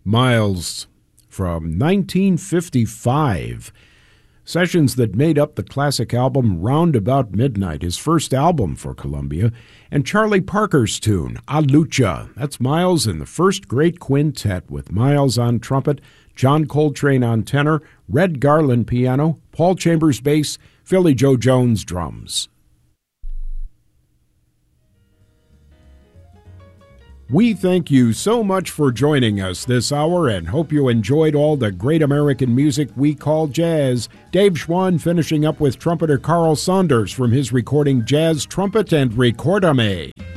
Miles from 1955. Sessions that made up the classic album Round About Midnight, his first album for Columbia, and Charlie Parker's tune, A Lucha. That's Miles in the first great quintet with Miles on trumpet, John Coltrane on tenor, Red Garland piano, Paul Chambers bass, Philly Joe Jones drums. We thank you so much for joining us this hour and hope you enjoyed all the great American music we call jazz. Dave Schwann finishing up with trumpeter Carl Saunders from his recording Jazz Trumpet and Recordame.